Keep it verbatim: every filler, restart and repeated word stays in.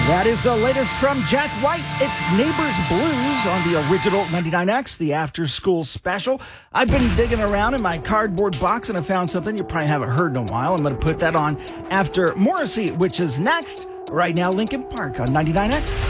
That is the latest from Jack White. It's Neighbors Blues on the original ninety-nine X, the after-school special. I've been digging around in my cardboard box and I found something you probably haven't heard in a while. I'm going to put that on after Morrissey, which is next. Right now, Linkin Park on ninety-nine X.